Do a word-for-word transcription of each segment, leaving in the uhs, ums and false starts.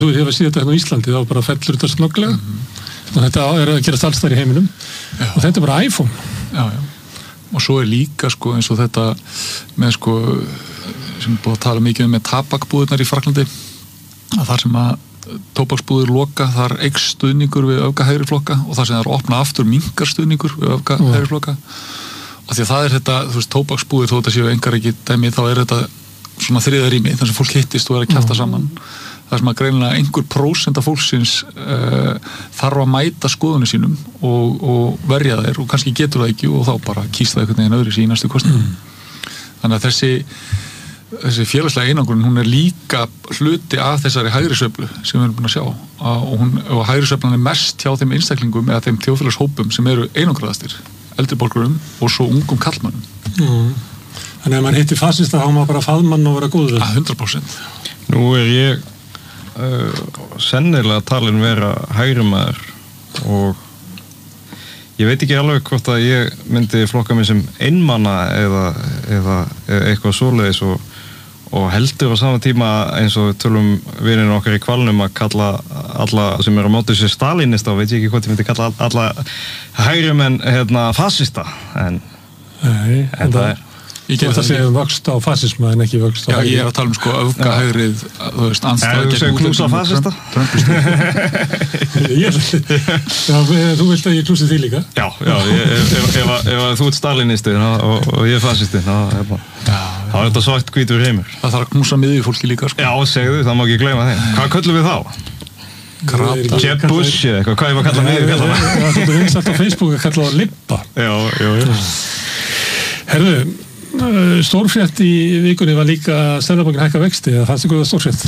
þú hefur síðan þetta hérna á Íslandi, þá bara fellur þetta snögglega mm-hmm. og þetta er að gerast alls þar í heiminum já. Og þetta er bara iPhone. Já, já. Og svo er líka sko eins og þetta með sko sem er búið að tala mikið um með tabakbúðirnar í Frakklandi að þar sem að tóbaksbúðir loka, þar eykst stuðningur við öfga hægri flokka og þar sem það er opna aftur minkar stuðningur við öfga mm. hægri flokka og því að það er þetta, þú veist, tóbaksbúðir þó þetta séu engar ekki dæmi, þá er þetta svona þriða rými, þar sem fólk hittist og er að kjafta mm. saman, þar sem að greinilega einhver prósent af fólksins uh, þarf að mæta skoðunni sínum og, og verja þeir og kannski getur það ekki og þá bara kýst það einhvern veginn öðru í næstu kosningum mm. þannig að þessi þessi félagslega einangrun, hún er líka hluti af þessari hægrisveiflu sem við erum búin að sjá og, hún, og hægrisveiflan er mest hjá þeim einstaklingum eða þeim þjóðfélagshópum sem eru einangraðastir eldri borgurum og svo ungum kallmönnum mm. Þannig að mann hittir fasista þá má bara faðmann og vera góður að hundrað prósent Nú er ég uh, sennilega talin vera hægrimaður og ég veit ekki alveg hvort að ég myndi flokka mig sem einmanna eða, eða, eða eitthvað svoleiðis og og heldur á sama tíma eins og tölum vininu okkar í Hvalnum að kalla alla sem eru á móti sér stalinista og veit ég ekki hvað ég myndi kalla alla hægri menn hérna fasista en, Nei, en það er Ég get að segja vöxt á fasisma en ekki vöxt á Já, ég er að tala um sko öfga hægrið þú veist, andstæða gegn útlendingum knúsa fasista Þú vilt að ég knúsi því líka Já, já, ef, ef, ef, ef þú ert stalinisti og, og ég er fasisti þá er þetta svart hvítur heimur Það þarf að knúsa miðju fólki líka sko. Já, segðu, það má ekki gleyma þeim Hvað köllum við þá? Krabba Jeb Bush eða eitthvað, hvað er að kalla miðju kalla það? Það er vinsælt á Facebook að kalla það Libba Já, já, já Herðu Stórfrétt í vikunni var líka Seðlabankinn hækka vexti, eða fannst ykkur það stórfrétt?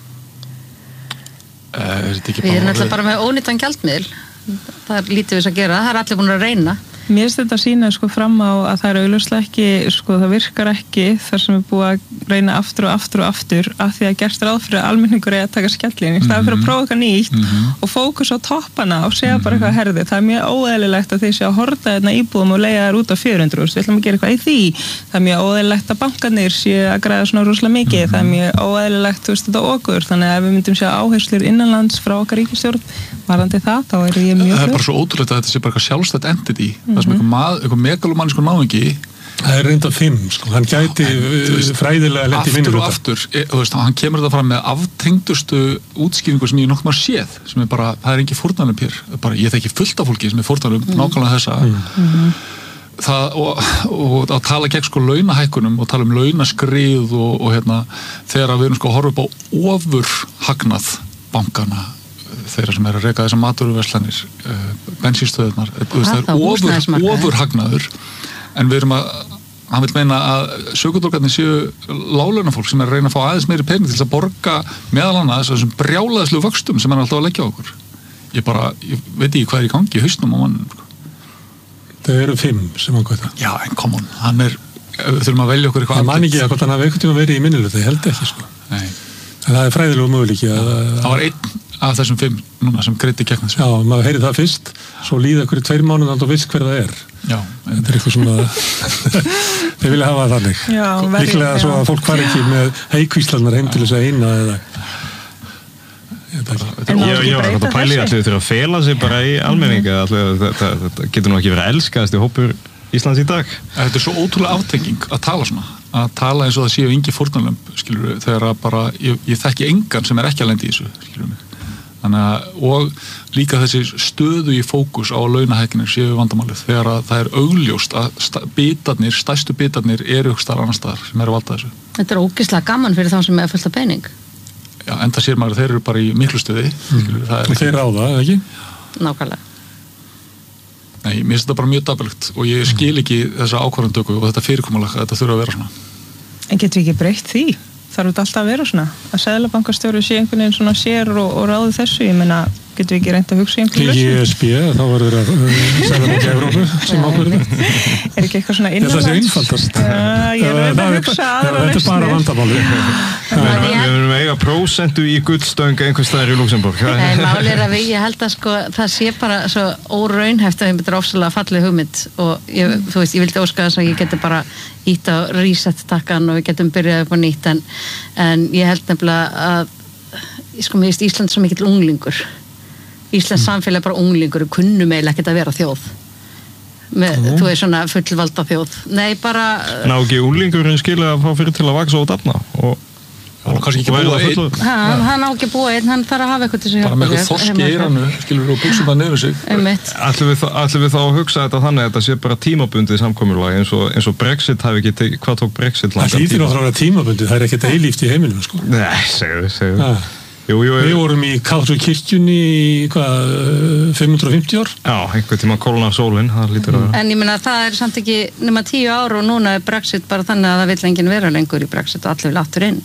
Uh, er Við erum alltaf bara með ónýttan gjaldmiðil það er lítið við að gera, það er allir búin að reyna Mér finnst þetta að sýna sko fram á að það er augljóslega ekki, sko það virkar ekki þar sem er búið að reyna aftur og aftur og aftur af því að gerst ráð fyrir að almenningur er að taka skellin í staðan fyrir að prófa eitthvað nýtt mm-hmm. og fókus á toppana og segja bara eitthvað herði. Það er mjög óeðlilegt að þeir sé að horta þarna íbúðum og leigja þær út á fjögur hundruð þúsund. Við ætlum að gera eitthvað í því. Það er mjög óeðlilegt að bankarnir sé að græða svona rosalega mikið. Mm-hmm. Það er mjög óeðlilegt, þú veist, þetta okur. Þannig að ef við myndum sjá áherslur innanlands frá okkar ríkisstjórn varðandi það, þá er ég mjög Það er bara svo ótrúlegt að þetta sé bara eitthvað sjálfstætt entity. Mm-hmm. Það sem eitthvað, eitthvað megalomannískur náungi. Það er reynda fimm, sko. Hann gæti veist, fræðilega lent í minnum þetta. Aftur og aftur, þú veist, hann kemur þetta fram með aftengdustu útskýringu sem ég nokkuð maður séð, sem er bara, það er ekki fórnarlömb hér. Bara, ég þekki fullt af fólki sem er fórnarlömb, mm. nákvæmlega þessa. Mm. Það, og, og að tala gegn sko launahækkunum og tala um launaskrið og, og hérna, þegar við erum sko að horfa upp á ofurhagnað bankana, þeirra sem er að reka þessar matvöruverslanir, bensínstöðurnar, það er ofur, ofurhagnaður. En við erum að, hann vil meina að sökudólgarnir séu láglaunafólk sem er að reyna að fá aðeins meiri pening til þess að borga meðal annars þessum brjálæðislu vöxtum sem hann er alltaf að leggja á okkur. Ég bara, ég veit ekki hvað er í gangi í hausnum á mannum. Það eru fimm sem hann gæta. Já, en come on, hann er, við þurfum að velja okkur eitthvað. Það man ekki að hvort hann hafi einhvern tíma verið í minniluta, ég held ekki sko. Nei. En það er fræðilegu möguleiki að... Það var einn af þessum fimm núna sem greiddi gegn þessu. Já, maður heyri það fyrst, svo líða hverju tveir mánuð og viss hver það er. Já. Þetta er eitthvað svona... Þeir vilja hafa það þannig. Já, verið. Líklega svo að fólk fari ekki með heikvíslarnar heim til þess að eina eða... Ég, ég var að pæli að þau þurfa að fela sig bara í almenninga. Þetta getur nú ekki verið að elskaðast í hópur Íslands í dag. Þetta er svo ótrúlega aftenging að tala svona. Að tala eins og það séu engi fórnarlömb, skilur við, þegar að bara, ég, ég þekki engan sem er ekki að lendi í þessu, skilur við mig. Þannig að, og líka þessi stöðu í fókus á launahækkinir séu vandamálið, þegar að það er augljóst að sta, bitarnir, stærstu bitarnir eru ykkur starf annar staðar sem eru að valda þessu. Þetta er ógeðslega gaman fyrir þá sem er fullt af pening. Já, enda sér maður að þeir eru bara í miklu stöði, skilur við. Það er ekki... Þeir ráða, eða ekki? Nákvæmlega. Nei, mér finnst þetta bara mjög dapurlegt og ég skil ekki þessa ákvarðandöku og þetta fyrirkomulag að þetta þurfa að vera svona. En getur við ekki breytt því? Þarf þetta alltaf að vera svona? Að seðlabankastjóri sé einhvern veginn svona sér og, og ráði þessu, ég meina, getur við ekki reynt að hugsa í einhverju lausn? E S B, þá verður það seðlabanki Evrópu sem ákvörður það. Er ekki eitthvað svona innanlands? Þetta sé einfaldast. Já, ég er að hugsa aðra lausnir. Þetta er bara vandamáli. Við verðum eiga prósentu í gullstöng einhvers staðar í Luxemburg. Nei, máli er að við, ég held að sko, það sé bara svo óraunhæft að þeim betur ofsalega fallið hugmynd og ég, þú veist, ég vildi óska þess að ég geti bara ítt á reset takkan og við getum byrjað upp á nýtt en, en ég held nefnilega að sko, mér finnst Ísland svo mikill unglingur Íslands samfélag bara unglingur og kunnum eiginlega ekkert að vera þjóð með, mm. þú veist svona fullvalda þjóð nei bara ná ekki unglingurinn skilja að fá fyrir til að vaksa og dafna og hann á kannski ekki búið einn hann, hann á ekki búið einn, hann þarf að hafa eitthvað til þess að bara með eitthvað þorski í eiranu skilur og buksum það nefnir sig ætlum við, ætlum við þá að hugsa þetta þannig að þetta sé bara tímabundið samkomulag eins og, eins og Brexit hafi ekki tekið, hvað tók Brexit langan tíma? Það hlýtur náttúrulega tímabundið, það er ekkert eilíft í heiminum sko. Nei, segðu, segðu Jú, jú, við vorum í Kátru kirkjunni í hvað, fimm hundruð og fimmtíu ár já, einhvern tíma kólnar sólin það lítur að vera en ég meina það er samt ekki nema tíu ár og núna er Brexit bara þannig að það vill enginn vera lengur í Brexit og allir vil aftur inn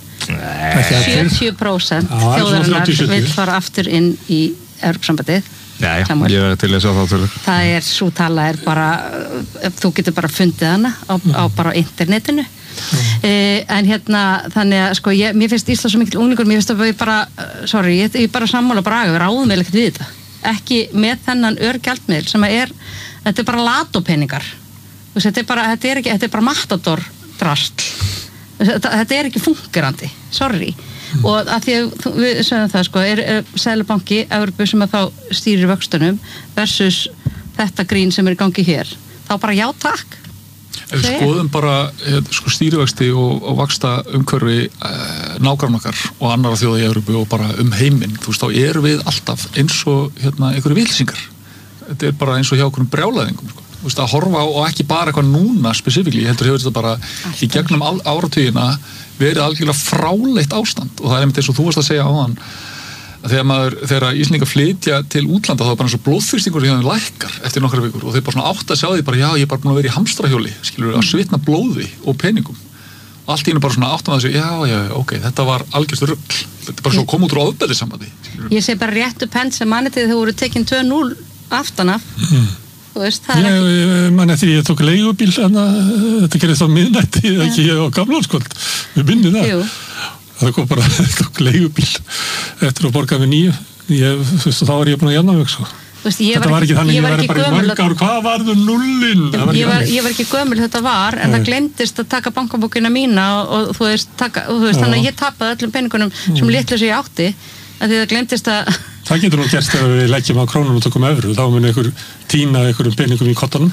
sjötíu prósent þjóðarinnar vill fara aftur inn í Evrópusambandið já, já, ég verði til að sjá þá til það er, svo tala er bara þú getur bara fundið hana á, á bara á internetinu Mm. Eh, en hérna þannig að sko ég, mér finnst Ísland svo mikil unglingur mér finnst að við bara, sorry, ég, ég bara sammála Braga, við ráðum vel ekkert við þetta ekki með þennan örgjaldmiðl sem að er þetta er bara latópeningar þetta er bara, þetta er ekki, þetta er bara matador drasl þetta, þetta er ekki fungerandi, sorry mm. og að því að við sögum það sko er, er Seðlabanki, Evrópu sem að þá stýrir vöxtunum versus þetta grín sem er í gangi hér þá bara já takk Ef við skoðum bara sko, stýrivexti og, og vaksta umhverfi eh, nágrann okkar og annara þjóða í Evrópu og bara um heiminn, þú veist, þá erum við alltaf eins og hérna, einhverju vilsingar. Þetta er bara eins og hjá einhverjum brjálæðingum, sko. Þú veist, að horfa á og ekki bara eitthvað núna spesifíkli, ég heldur hefur þetta bara alltaf. Í gegnum áratugina verið algjörlega fráleitt ástand og það er einmitt eins og þú varst að segja áðan að þegar maður, þegar Íslendingar flytja til útlanda þá er bara eins og blóðþrýstingur hjá þeim lækkar eftir nokkra vikur og þeir bara svona átt að sjá því bara já, ég er bara búin að vera í hamstrahjóli, skilur við, að svitna blóði og peningum. Allt í einu bara svona átt að þessu, já, já, ok, þetta var algjörst rugl. Þetta er bara svo kom út úr ofbeldissambandi. Ég segi bara réttu pent sem manni til þau voru tekin tvö núll aftan af. Mm. Þú veist, það er ekki... Ég manni eftir ég tók leigubíl, þetta gerði þá miðnætti, ekki á Gamlárskvöld, við minnum það. Jú. Það kom bara, tók leigubíl eftir að borga með nýju. Ég, þú veist, þá var ég búin að janna mig, svo. Veist, ég þetta var var ekki þannig, ég var var bara í mörg ár, hvað varðu nullin? Var ég, var, ég var ekki gömul, þetta var, en Nei. Það glemdist að taka bankabókina mína og, og þú veist, taka, og, þú veist þannig að ég tapaði öllum peningunum sem litlu sem ég átti, að því það glemdist að... Það getur nú gerst ef við leggjum á krónun og tökum evru, þá mun einhver tína einhverjum peningum í kottanum.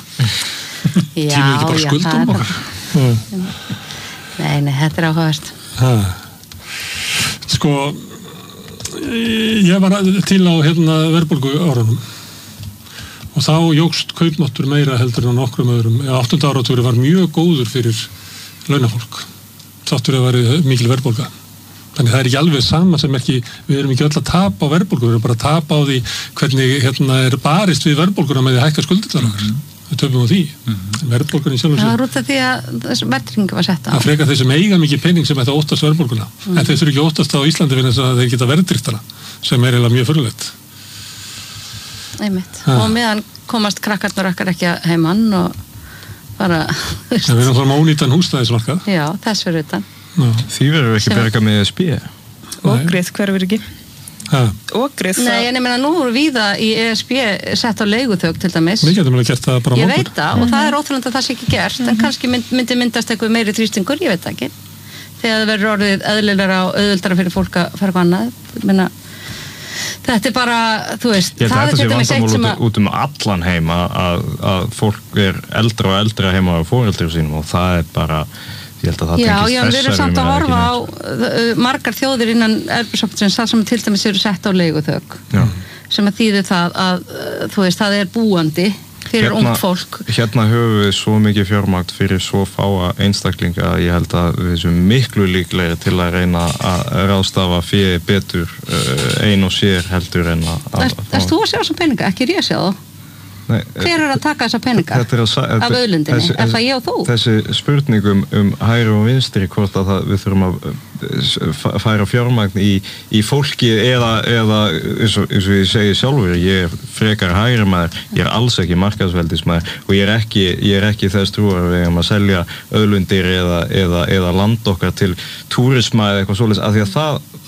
Já, Tínu ekki bara skuldum okkar. Nei, nei, þetta er áhugavert. Sko, ég var til á hérna, verðbólgu árunum og þá jókst kaupmáttur meira heldur en á nokkrum öðrum. áttunda áratugurinn var mjög góður fyrir launafólk. Þáttur að væri mikil verðbólga. Þannig það er ekki alveg sama sem ekki, við erum ekki öll að tapa á verðbólgu, við erum bara að tapa á því hvernig hérna, er barist við verðbólguna með því að hækka skuldirnar okkar. Mm. Við töfum á því. Mm. Verðbólgunni sjálfur sér. Það var út af því að þessu verðtryggingu var sett á. Það frekar þeir sem eiga mikið pening sem þetta óttast verðbólguna. Mm. En þeir þurfi ekki óttast á Íslandi fyrir þess að þeir geta verðtryggtana, sem er eiginlega mjög furðulegt. Einmitt. Og meðan komast krakkarnar okkar ekki að heimann og bara... Það verður svona ónýtan húsnæðismarkað. Já, þess fyrir utan. Því verður ekki berga með S P. Ógrið, hverfur ekki? Ógrið það? Nei, en ég meina nú voru víða í E S B sett á leiguþök til dæmis. Við getum alveg gert það bara Ég mótur. veit það, og það er ótrúlega að það sé ekki gert, mm -hmm. en kannski mynd, myndi myndast eitthvað meiri þrýstingur, ég veit það ekki. Þegar það verður orðið eðlilegra og auðvöldara fyrir fólk að fara eitthvað annað. Ég meina, þetta er bara, þú veist, það er til dæmis eitt sem að... út um allan heim að, að fólk er eldra og eldra heima á foreldrum sínum og það er bara... Ég held að það já, tengist já, við erum samt að horfa á uh, margar þjóðir innan Evrópusambandsins það sem til dæmis eru sett á leiguþök já. Sem að þýðir það að uh, þú veist, það er búandi fyrir hérna, ungt fólk. Hérna höfum við svo mikið fjármagn fyrir svo fáa einstaklinga að ég held að við sem miklu líklegri til að reyna að ráðstafa fyrir betur uh, ein og sér heldur en að... Erst þú að sjá þessum peninga? Ekki ég að sjá þá? Nei, Hver er að taka þessa peninga af auðlundinni? Þessi, er það ég og þú? Þessi spurningum um hægri og vinstri hvort að það, við þurfum að færa fjármagn í, í fólki eða, eða eins, og, eins og ég segi sjálfur, ég er frekar hægri maður, ég er alls ekki markaðsveldismaður og ég er ekki, ég er ekki þess trúar við um að selja auðlundir eða, eða, eða land okkar til túrisma eða eitthvað svoleiðis, af því að það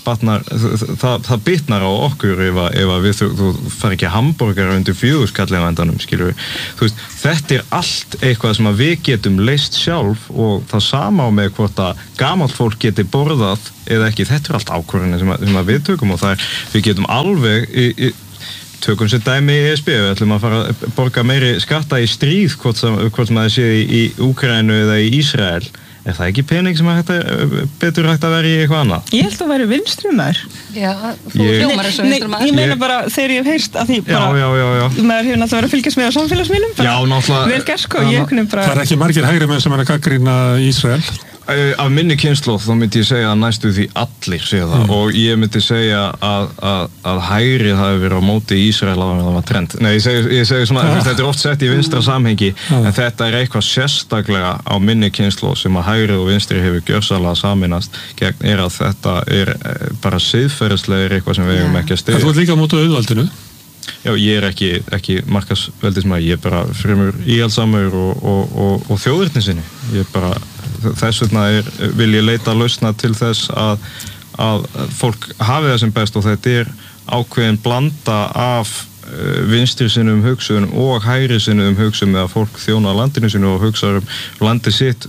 batnar, það, það bitnar á okkur ef að, ef að við, þú, þú fær ekki hambúrgar undir fjögurskall á endanum, skilur við. Þú veist, þetta er allt eitthvað sem að við getum leyst sjálf og það sama á með hvort að gamalt fólk geti borðað eða ekki. Þetta er allt ákvörðinni sem, sem að við tökum og það er, við getum alveg í, í, tökum sér dæmi í E S B, við ætlum að fara að borga meiri skatta í stríð hvort sem, hvort sem það sé í, í Úkraínu eða í Ísrael. Er það ekki pening sem að hætta, betur hægt að vera í eitthvað annað? Ég held að væri vinstrumar. Já, þú hljómar eins og vinstrumar. Ég meina bara, þegar ég hef heyrst að því bara, já, já, já, já. maður hefur náttúrulega verið að fylgjast með á samfélagsmiðlum, bara já, náttúrulega, vel gert sko, ég kunni bara... Það er ekki margir hægri menn sem er að gagnrýna Ísrael. Af minni kynslóð þá myndi ég segja að næstu því allir segja það mm. og ég myndi segja að, að, að hægrið hafi verið á móti Ísrael á að það var trend. Nei, ég segi, ég segi svona, ja. Þetta er oft sett í vinstra samhengi ja. En þetta er eitthvað sérstaklega á minni kynslóð sem að hægrið og vinstri hefur gjörsamlega saminast gegn er að þetta er bara siðferðislega eitthvað sem við eigum ekki að styðja. Þú ert líka á móti auðvaldinu? Já, ég er ekki, ekki markaðsveldismæður, ég er bara fremur íhaldsamur og, og, og, og þjóðirni sinni. Ég er bara, þess vegna er, vil ég leita lausna til þess að, að fólk hafi það sem best og þetta er ákveðin blanda af vinstri sinnum hugsun og hægri sinnum hugsun með að fólk þjóna landinu sinu og hugsa um landi sitt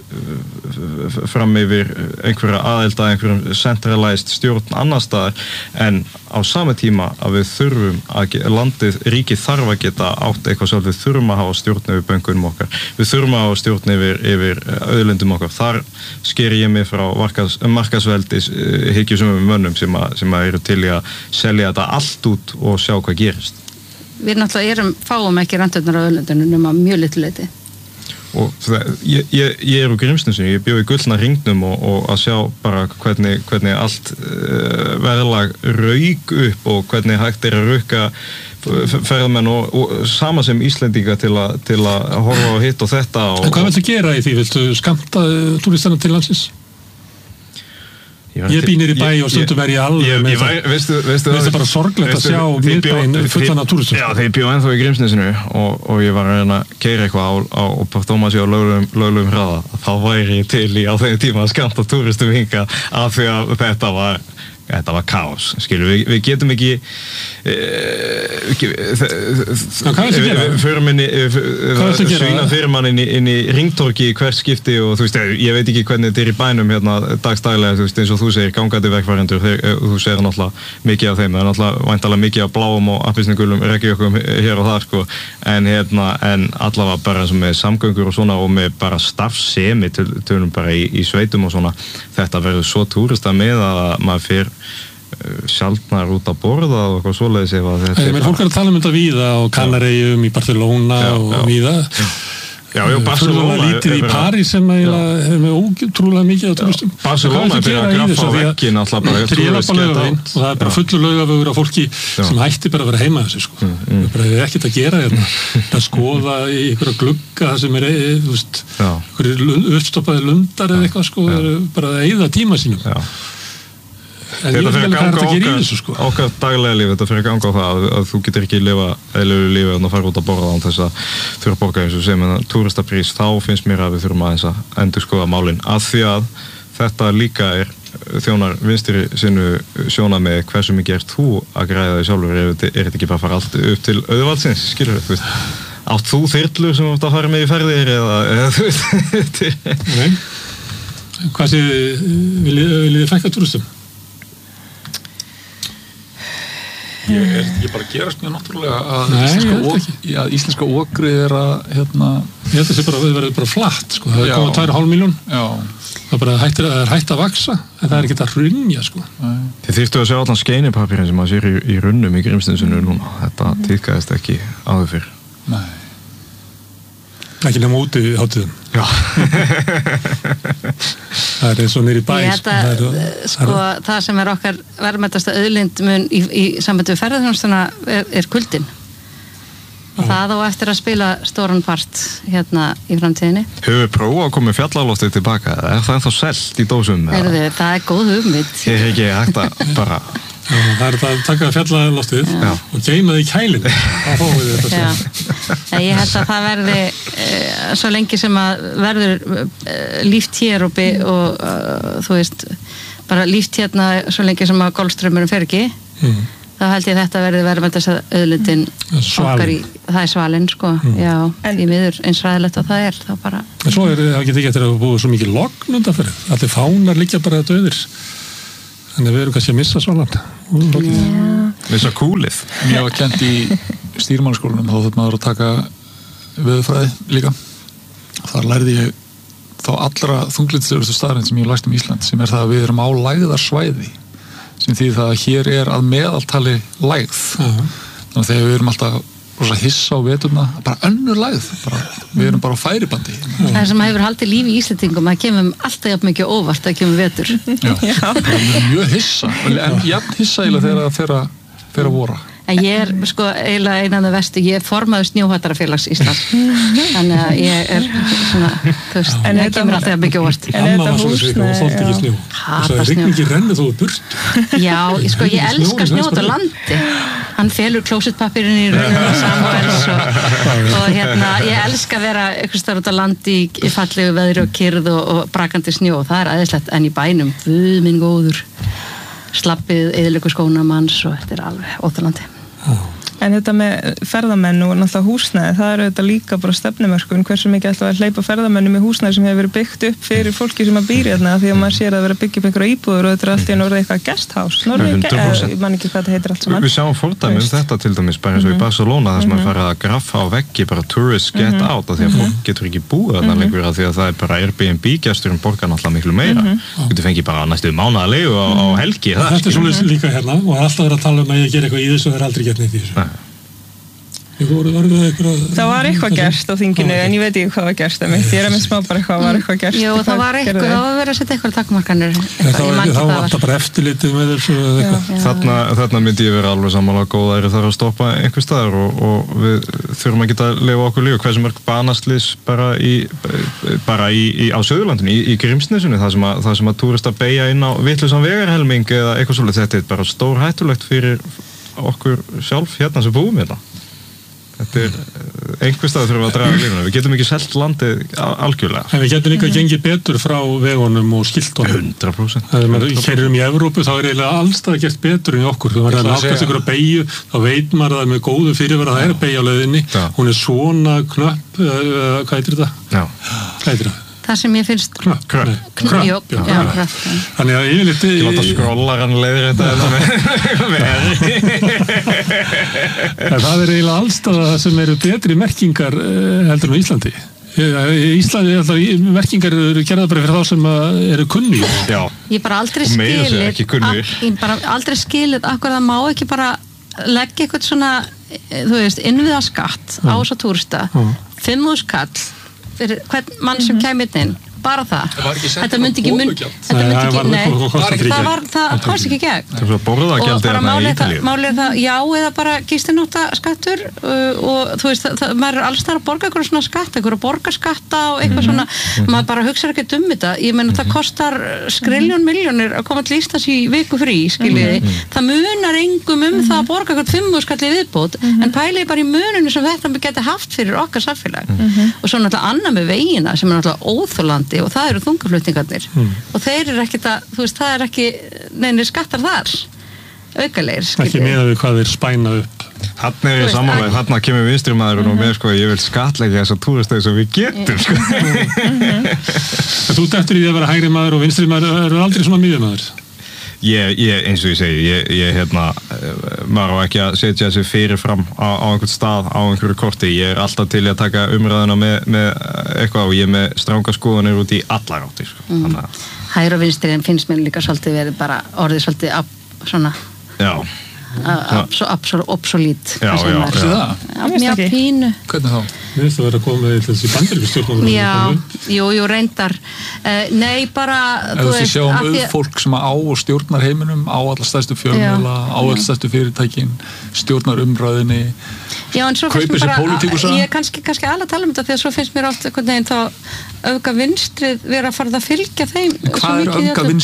fram yfir einhverja aðelda, einhverjum centralized stjórn annar staðar en á sama tíma að við þurfum að landið, ríkið þarf að geta átt eitthvað sjálf, við þurfum að hafa stjórn yfir bönkunum okkar, við þurfum að hafa stjórn yfir, yfir auðlindum okkar, þar sker ég mig frá markas, markasveldis hyggjusumum mönnum sem að, sem að eru til í að selja þetta allt út og sjá hvað gerist. Við náttúrulega erum, fáum ekki randurnar á auðlindunum nema mjög litlu leyti. Og það, ég, ég, ég er úr Grímsnesi, ég bjó í gullna hringnum og, og að sjá bara hvernig, hvernig allt uh, verðlag rauk upp og hvernig hægt er að rauka ferðamenn og, og sama sem Íslendinga til, a, til að horfa á hitt og þetta. Og, en hvað viltu gera í því? Viltu skamta túristana til landsins? Ég býnir í bæ og stundum er ég alveg með það. Veistu, veistu, það er bara sorglegt að sjá miðbæinn fullan af túristum. Já, þegar ég bjó ennþá í Grímsnesinu og, og ég var að reyna að keyra eitthvað á, á, og partóma sig á löglegum hraða, þá væri ég til í á þeim tíma að skamta túristum hinga af því að þetta var þetta var kaos, skilur, við, við getum ekki við förum inn í svína fyrir mann inn í, inn í ringtorki í hvert skipti og þú veist, ég veit ekki hvernig þetta er í bænum hérna dagstælega, þú veist, eins og þú segir gangandi vegfarendur, þú segir náttúrulega mikið af þeim, það er náttúrulega væntalega mikið af bláum og appisnugulum reykjökum hér og þar sko, en hérna, en allavega bara eins og með samgöngur og svona og með bara starfsemi til, tölum bara í, í sveitum og svona, þetta verður svo túrista með að maður fyrir sjaldnar út að borða og eitthvað svoleiðis ef að þetta... Ég meina, fólk er að tala um þetta víða og Kanaríum í Barcelona já, og já. víða. Já, já, Barcelona... Lítið í París sem er með ótrúlega mikið á turistum. Barcelona er að graffa veggin alltaf bara... Trílapalögavinn og það er bara fullu laugavögur á fólki já. sem hætti bara að vera heima þessu, sko. Mm, mm. Það er bara ekkert að gera hérna. Það skoða í einhverja glugga það sem er, þú veist, einhverju uppstoppaði lundar eða eitthvað, sko, bara að eyða tíma sínum. Já. En þetta fyrir að ganga okkar, þessu, sko. okkar daglega líf, þetta fyrir að ganga á það að, að þú getur ekki lifa eðlilegu lífi og fara út að borða án þess að þurfa að borga eins og sem en túristaprís, þá finnst mér að við þurfum aðeins að endurskoða málin að því að þetta líka er þjónar vinstri sinu sjónað með hversu mikið ert þú að græða þig sjálfur, er, er þetta ekki bara að fara allt upp til auðvaldsins, skilur þú veist átt þú þyrlur sem þú átt að fara með í ferðir eða, eða þú veist Nei, hvað sé viljið þið fækka túristum? Ég er ekki bara að gerast mjög náttúrulega að Nei, íslenska, ok, já, íslenska okrið er að hérna... Ég held að það verður bara flatt, sko. Það er komið tvær og hálf milljón. Já. Það er bara hægt að, er hægt að vaksa, en það er ekki að hrunja, sko. Nei. Þið þyrftu að sjá allan skeinipapírinn sem maður sér í, í runnum í Grímsnesinu núna. Þetta tíðkaðist ekki áður fyrr. Nei. Ekki nema úti í hátíðum. Já. Það er eins og nýri bæ. Ég held að, það, er, sko, það, er, það sem er okkar verðmættasta auðlind mun í, í sambandi við ferðarþjónustuna er, er kuldin. Og það á eftir að spila stóran part hérna í framtíðinni. Höfum við prófað að koma með fjallaloftið tilbaka? Er það ennþá selt í dósum? Erðu, það er góð hugmynd. Ég er ekki hægt að bara... Já, það er það að taka fjallaloftið og geyma það í kælinu. Það fóðum við þetta svo. Ég held að það verði uh, svo lengi sem að verður uh, líft hér og, og uh, þú veist bara líft hérna svo lengi sem að golfströmmurum fer ekki mm. þá held ég þetta verði verið með þess að auðlindin okkar í, það er svalinn sko, mm. já, en í miður eins ræðilegt og það er, þá bara en svo er, það getur ekki eftir að búið svo mikið logn undanferð, allir fánar liggja bara döðir, þannig að við erum kannski að missa svalan missa kúlið. Mér var kent í stýrimannaskólanum, þá þurfti maður að taka veðurfræði líka, þar lærði ég þá allra þunglyndislegustu staðreind sem ég læst um Ísland, sem er það að við erum á lægðarsvæði, sem því það hér er að meðaltali lægð. Uh-huh. Þannig að þegar við erum alltaf rosa hissa á veturna, bara önnur lægð, bara, við erum bara á færibandi. Uh-huh. Það sem hefur haldið lífi í Íslendingum, það kemur alltaf jafn mikið óvart að kemur vetur. Já, það er mjög hissa, en jafn hissa eiginlega þegar það fer að, fer að vora. En ég er sko eiginlega einan af vestu, ég er formaður Snjóhattarafélags Íslands, þannig að ég er svona, þú veist, en það kemur alltaf mikið óvart. En þetta húsnæði, hata snjó. Rigningi rennur þó burt. Já, sko ég elska snjó út á landi. Hann felur klósettpappirinn í rauninni Samuels og, og hérna, ég elska að vera eitthvað starf út á landi í, í fallegu veðri og kyrrð og, og brakandi snjó, það er aðeinslegt, en í bænum, guð minn góður, slappið, eðilöku skónamanns og þetta er alveg óþolandi. En þetta með ferðamenn og náttúrulega húsnæði, það eru þetta líka bara stefnumörkun, hversu mikið ætla að hleypa ferðamennum í húsnæði sem hefur verið byggt upp fyrir fólki sem að býr hérna, því að maður sér að vera að byggja upp einhverja íbúður og þetta er allt í norðið eitthvað guesthouse, norðið, ég man ekki hvað þetta heitir allt saman. Við sjáum fordæmi um þetta til dæmis bara eins og í Barcelona, þar sem maður fara að graffa á veggi bara tourists get out, af því að fólk getur ekki búið þarna lengur, af því að það er bara Airbnb-gesturinn borgar náttúrulega miklu meira. Þú getur fengið bara næstu mánaðarleigu á, á helgi. Þetta er svona líka hérna og alltaf verið að tala um að ég ger eitthvað í þessu og það er aldrei gert neitt í þessu. Voru, var það, eitthvað, það var eitthvað gerst á þinginu en ég veit ekki hvað var gerst ég er að minn smá bara eitthvað var eitthvað gerst Jú, það var eitthvað, það var verið að setja eitthvað takmarkanir það var alltaf bara eftirlitið með þessu þarna, þarna myndi ég vera alveg sammála góðæri þar að stoppa einhver staðar og, og við þurfum að geta að lifa okkur líf hversu mörg banaslys bara í bara í, í á Suðurlandinu, í, í Grímsnesinu það sem að, það sem að túristar beygja inn á vitlausan vegarhelming eða eitthvað svolítið, þetta er bara stór hættulegt fyrir okkur sjálf hérna sem búum hérna. Þetta er einhver stað þurfum við að draga línuna. Við getum ekki selt landið algjörlega. En við getum líka að gengi betur frá vegunum og skiltunum. hundrað prósent. Þegar maður keyrir í Evrópu þá er eiginlega allstað gert betur en í okkur. Þegar maður er að náttúrulega ykkur að beygju, þá veit maður að það er með góðu fyrirvara að það er að beygja á leiðinni. Hún er svona knöpp, uh, hvað heitir þetta? Já. Hvað heitir það? Það sem ég finnst Kröpp, kröpp, já, kröpp. Þannig að ég liti Ég láta skrólar hann leiðir þetta Það er eiginlega allstaða sem eru betri merkingar heldur en á Íslandi Í Íslandi, merkingar eru gerðar bara fyrir þá sem eru kunni Já, Ég bara aldrei skilið Ég bara aldrei skilið akkur það má ekki bara leggja eitthvað svona þú veist, innviða skatt á þessa túrista fimm þúsund kall fyrir hvern mann sem kæmi inn bara það. Þetta myndi ekki mun þetta myndi ekki, nei það var, það kosti ekki gegn það var borðagjaldið og bara málið það, málið það já eða bara gistinótta skattur uh, og þú veist, það, það, maður er alls þar að borga eitthvað svona skatt, eitthvað borgarskatta og eitthvað svona, maður bara hugsa ekki um þetta ég meina það kostar skriljón miljónir að koma til Íslands í viku frí skiljiði, það munar engum um það að borga eitthvað fimm þúsund kall í viðbót en pælið bara í muninu sem þetta geti haft fyrir okkar samfélag og svo náttúrulega annað með vegina sem er náttúrulega óþolandi og það eru þungaflutningarnir mm. og þeir eru ekkit að, þú veist, það er ekki neinir skattar þar aukalegir, skiljið. Ekki miðað við hvað þeir spæna upp. Þarna er ég samanlega, þarna kemur vinstri maðurinn og mér sko, ég vil skatleggja þessar túristæði sem við getum, sko. Þú dettur í því að vera hægri maður og vinstri maður eru aldrei svona miðjum maður? Ég, ég, eins og ég segi, ég, ég hérna, maður á ekki að setja þessi fyrirfram á, á einhvern stað, á einhverju korti. Ég er alltaf til að taka umræðuna með, með eitthvað og ég er með stranga skoðanir út í allar áttir. Sko. Mm. Hægri og vinstri finnst mér líka svolítið verið bara orðið svolítið ab, svona... Já. Absolutt obsolít. Já, já, já. Já, pínu. Hvernig þá? Mér finnst það að vera að koma með þessi bandaríku stjórnmálum. Já, jú, jú, reyndar. Uh, nei, bara, þú veist, sjá um auð fólk sem á og stjórnar heiminum, á allar stærstu fjölmiðla, á allar stærstu fyrirtækin, stjórnar umræðinni, kaupir sér pólitíkusa. Ég er kannski, kannski alveg að tala um þetta, því að svo finnst mér oft einhvern veginn þá öfga vinstrið vera að fara að fylgja þeim. Hvað er öfga vinstri?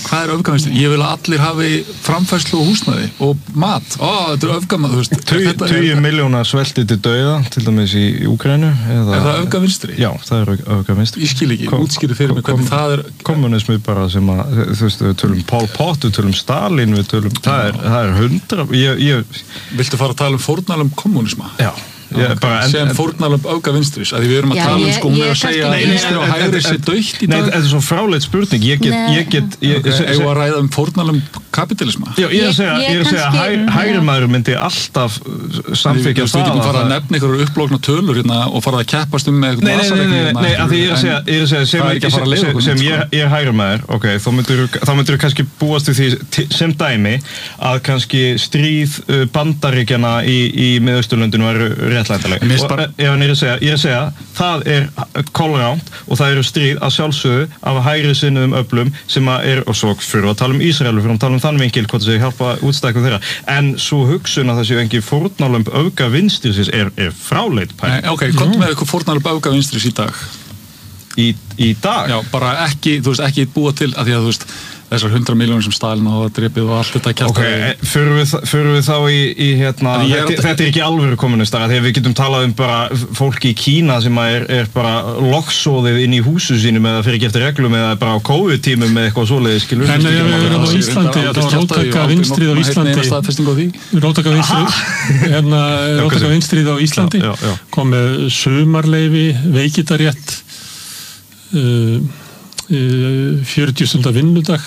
hvað er öfgavinstri? Ég vil að allir hafi framfærslu og húsnæði og mat. Ó, þetta er öfgamað, þú veist. Tugi miljóna svelti til dauða, til dæmis í Úkraínu. Er það öfgavinstri? Já, það er öfgavinstri. Ég skil ekki, útskýrðu fyrir mig hvernig það er... Kommunismi bara sem að, þú veist, við tölum Pol Pot, við tölum Stalin, við tölum, það er, það er hundra, ég, ég... Viltu fara að tala um fórnalömb kommunisma? Já. Okay. Bara, en, sem fórnalömb öfgavinstris, að við erum að já, tala um ég, sko, hún er að segja að vinstri og hægri sé dautt í dag. Nei, þetta er svo fráleit spurning, ég get, ég get... Ég, okay, ég, ég, að ræða um fórnalömb kapitalisma. Já, ég er að segja, ég er að segja að hægri maður myndi alltaf samþykja það. Þú getur fara að nefna ykkur upplókna tölur hérna og fara að keppast um með eitthvað vasareikni. Nei, nei, nei, af því ég er að segja, ég er að segja, sem ég er hægri maður, ok, þá myndir þú kannski búast við því sem dæmi að kannski stríð Bandaríkjanna í Miðausturlöndinu væru réttlætanleg. Ég er að segja, ég er að segja, það er kolránt og það eru stríð að sjálfsögðu af hægri sinnuðum öflum sem að er, og svo fyrir að tala um Ísraelu, fyrir að tala um þann vinkil, hvort það sé hjálpa útstækkum þeirra, en svo hugsun að það séu engi fórnarlömb öfgavinstris er, er fráleit pæl. Nei, ok, hvort með eitthvað fórnarlömb öfgavinstris í dag? Í, í dag? Já, bara ekki, þú veist, ekki búa til, að því að þú veist, þessar hundra miljónir sem Stalin hafa drepið og allt þetta kjæft. Ok, fyrir við, fyrir við þá í, í hérna, þetta, þetta er ekki alvöru kommunistar, þegar við getum talað um bara fólki í Kína sem er, er bara loksóðið inn í húsu sínu með að fyrir ekki eftir reglum eða bara á COVID-tímum með eitthvað svoleiðis, skilur. En ef við erum á Íslandi, að það róttaka vinstrið á Íslandi, róttaka vinstrið, hérna, róttaka vinstrið á Íslandi, kom með sumarleyfi, veikitarétt, uh, fjörutíu stundar vinnudag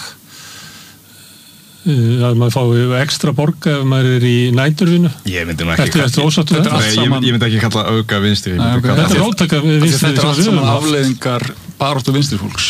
að maður fái ekstra borga ef maður er í næturvinnu. Ég myndi ekki Ertu eftir ósáttu þetta? Nei, ég, ég myndi ekki kalla auka vinstri. Þetta er róttaka vinstri. Þetta er allt saman afleiðingar baráttu vinstri fólks.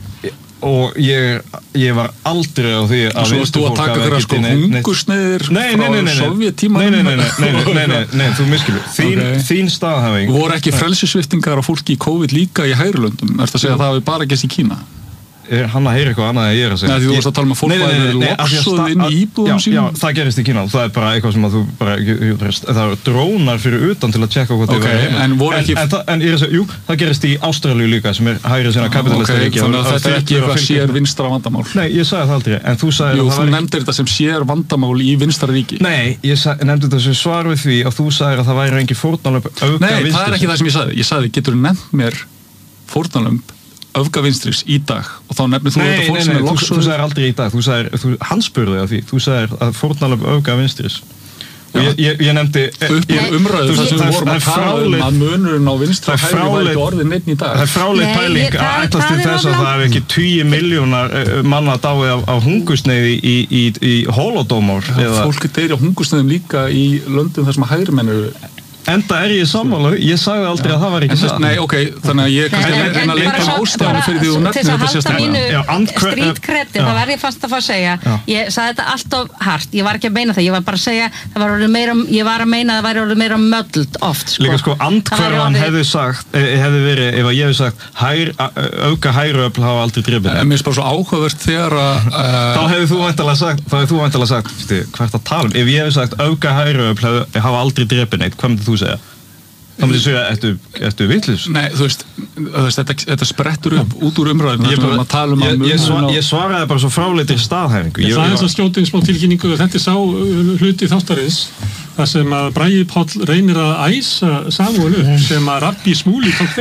Og ég, ég var aldrei á því að vinstri fólk hafa ekki sko hungursneiðir frá Sovjettímanum. Nei, nei, nei, nei, nei, nei, nei, þú miskilur. Þín, okay. þín staðhæfing. Voru ekki frelsissviptingar á fólki í COVID líka í Hægrulöndum? Ertu að segja að það hafi bara gæst í Kína? Er hann að heyra eitthvað annað en ég er að segja? Nei, þú varst að tala um að fólk væri loksuð inn í íbúðum sínum. Já, það gerist í Kína. Það er bara eitthvað sem að þú bara, það eru drónar fyrir utan til að tjekka hvað þið verður heima. En voru ekki... En, en, en ég er að segja, jú, það gerist í Ástralíu líka sem er hægri sinna kapitalista ríki. Ok, þannig að þetta er ekki eitthvað sér vinstra vandamál. Nei, ég sagði það aldrei, en þú sagði... Jú, þú nefndir þetta sem sér vandamál í vinstra ríki. Nei, ég nefndi þetta sem svar við því að þú sagðir að það væri engin fórnarlömb auka vinstri. Nei, það er ekki það sem ég sagði. Ég sagði, geturðu nefnt mér fórnarlömb öfgavinstris í dag og þá nefnir þú þetta fólk sem er loksuð. Þú sagðir aldrei í dag, þú sagðir, hann spurði á því, þú sagðir að fórnarlömb öfgavinstris. Og ég, ég, ég nefndi... Upp úr umræðu þar sem við vorum að tala um að munurinn á vinstra og hægri var ekki orðið neitt í dag. Það er fráleit pæling að ætlast til þess að það hef ekki tugi miljónar manna dáið af, af hungursneiði í, í, í holodómor. Fólk deyr á hungursneiðum líka í löndum þar sem að hægri menn eru. Enda er ég sammála, ég sagði aldrei að það var ekki það. Nei, ok, þannig að ég kannski að reyna að leika um ástæðan fyrir því þú nefnir þetta sérstaklega. Til að halda mínu strítkreddi, það verði ég fast að fá að segja. Ég sagði þetta alltof hart, ég var ekki að meina það, ég var bara að segja, það var orðið meira, ég var að meina að það væri orðið meira möldult oft. Sko. Líka sko, andhverfan hefði sagt, hefði verið, ef ég hefði sagt, hær, auka hæruöfl hafa aldrei drifið. Mér finnst bara svo áhugavert þegar að... Þá hefði þú væntanlega sagt, þá hefði þú væntanlega sagt, hvað ert að tala um? Ef ég hefði sagt, auka hæruöfl hafa aldrei drifið neitt, hvað myndir þú segja? Það myndi segja, ertu, ertu vitlaus? Nei, þú veist, þetta, þetta sprettur upp út úr umræðinu þar sem við tala um að munurinn á... Ég, svar, ég svaraði bara svo fráleitir staðhæfingu. Það er þess að skjóta eins smá tilkynningu og þetta er sá hluti þáttarins þar sem að Bragi Páll reynir að æsa Samúel upp sem að Rabbi Smúli tók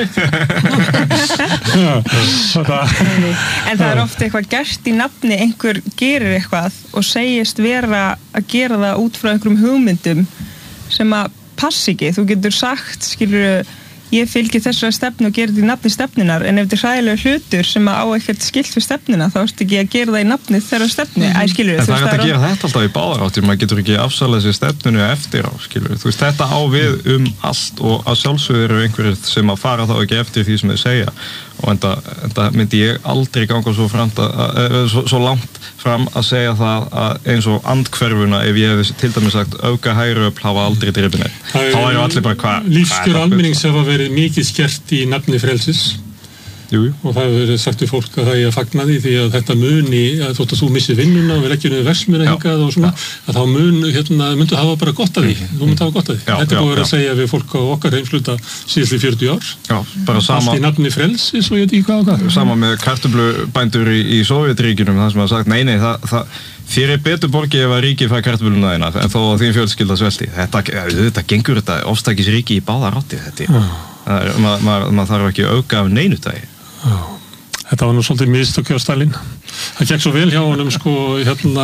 þetta. En það er ofta eitthvað gert í nafni, einhver gerir eitthvað og segist vera að gera það út frá einhverjum hugmyndum sem að passi ekki, þú getur sagt, skilur, ég fylgi þessari stefnu og gera þetta í nafni stefnunar, en ef þetta er hræðilega hlutur sem á ekkert skilt við stefnuna, þá ertu ekki að gera það í nafni þeirra stefnu, mm-hmm. Æ, skilur, en það er hægt að gera þetta alltaf í báðar áttir, maður getur ekki afsalað sér stefnunu eftir á, skilur, þú veist, þetta á við um allt og að sjálfsögðu eru einhverjir sem að fara þá ekki eftir því sem þeir segja og enda, enda myndi ég aldrei ganga svo, framt að, að, svo, svo langt fram að segja það að eins og andhverfuna ef ég hef til dæmis sagt auka hæruöfl hafa aldrei drifið þá er allir bara hvað lífskjör almennings hafa verið mikið skert í nafni frelsis jú, jú. og það hefur verið sagt við fólk að það er að fagna því því að þetta muni, að þótt að þú missir vinnuna og verð ekki niður versmina hingað og svona, að þá mun, hérna, myndu hafa bara gott af því, þú myndu hafa gott af því. Já, þetta er búið já, að segja við fólk á okkar heimsluta síðast í fjörutíu ár. Já, bara sama. Allt í nafni frelsis og ég veit ekki hvað og hvað. Sama með kartöflubændur í, í Sovétríkjunum, það sem hafa sagt, nei, nei, það, það þér er betur borgið ef að ríkið fær kartöfluna þína, en þó að þín fjölskylda svelti. Þetta, þetta gengur þetta ofstækisríki í báða ráttið, þetta. Maður ma, ma þarf ekki að auka af neinu dagi. Já. Þetta var nú svolítið mistökki á Stalin. Það gekk svo vel hjá honum sko hérna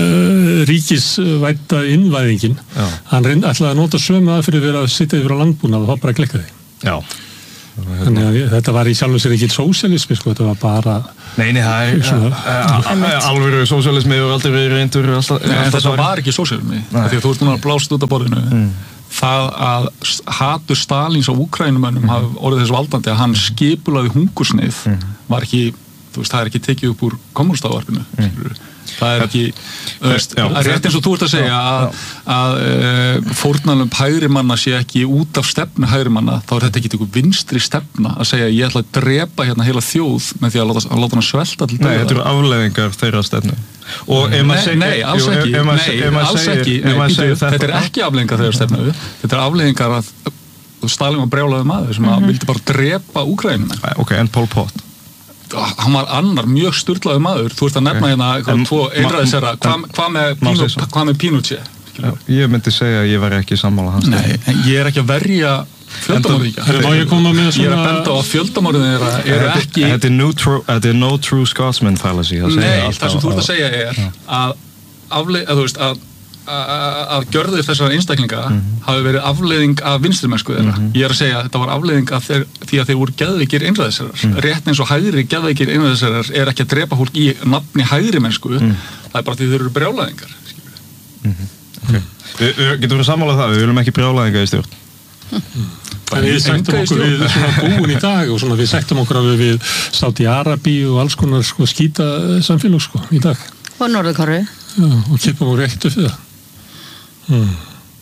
ríkisvædda innvæðingin. Já. Hann reynd, ætlaði að nota sömu aðferð við að sitja yfir á landbúnað og það bara klikkaði. Já. Þannig að þetta var í sjálfu sér ekki sósíalismi sko, þetta var bara Nei, nei, það er alveg sósíalismi og aldrei verið reyndur þetta var ekki sósíalismi því að þú ert núna að blást út af borðinu mm. það að hatur Stalins á Úkrænumönnum mm. hafi orðið þessu valdandi að hann skipulaði hungursneið mm. var ekki, þú veist, það er ekki tekið upp úr kommunistávarpinu mm. það er ekki, þú veist, rétt eins og þú ert að segja að, að uh, fórnarlömb hægrimanna sé ekki út af stefnu hægrimanna, þá er þetta ekki einhver vinstri stefna að segja ég ætla að drepa hérna heila þjóð með því að láta, að láta hann svelta til Nei, þetta eru afleiðingar þeirra stefnu og ef maður segir Nei, alls ekki, jú, ef, ef nei, alls ekki nei, býtu, þetta er ekki afleiðingar þeirra stefnu þetta er afleiðingar að Stalin var brjálaður maður sem mm-hmm. vildi bara drepa Úkraínumenn. Ok, en Pol Pot hann var annar mjög sturlaður maður þú ert að nefna hérna eitthvað tvo einræðisherra hvað hva með, Pino, hva með Pinochet Já, ég myndi segja að ég var ekki sammála hans Nei, en ég er ekki að verja fjöldamorðingja ég, ég er að benda á að fjöldamorðingja eru ekki þetta er no true, er no true Scotsman fallacy Nei, það sem þú ert að segja er að afleið, að þú veist að að gjörðir þessara einstaklinga mm-hmm. hafi verið afleiðing af vinstrimennsku þeirra. Mm-hmm. Ég er að segja að þetta var afleiðing af þeir, því að þeir voru geðveikir einræðisherrar. Mm-hmm. Rétt eins og hægri geðveikir einræðisherrar er ekki að drepa fólk í nafni hægri mennsku. Mm-hmm. Það er bara því þeir eru brjálæðingar. Mm-hmm. Okay. Vi, vi, getum við sammálað það? Við viljum ekki brjálæðinga í stjórn. Mm-hmm. En við sættum okkur við svona búin í dag og svona við sættum okkur við, við Sádi-Arabí og alls konar sko, skýta samfélag sko, í dag. Og Norður-Kóreu. Já, og kippum okkur ekkert upp við það. Hmm.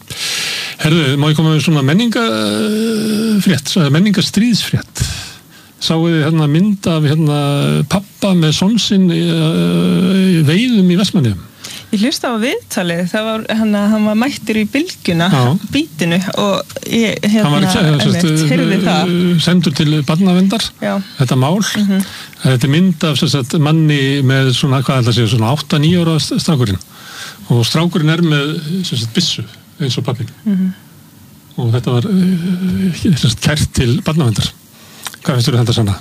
Herðu, má ég koma með svona menningafrétt, menningastríðsfrétt. Sáu þið hérna mynd af hérna pappa með son sinn í, í veiðum í Vestmannaeyjum? Ég hlusta á viðtalið, það var hann, hann var mættur í bylgjuna, bítinu og ég hérna, einmitt, heyrði það. Sendur til barnaverndar, þetta mál. Mm-hmm. Þetta er mynd af sagt, manni með svona, hvað er það að segja, svona átta níu ára strákurinn. Og strákurinn er með sagt, byssu eins og pappin. Mm-hmm. Og þetta var uh, kært til barnaverndar. Hvað finnst þú þetta sanna?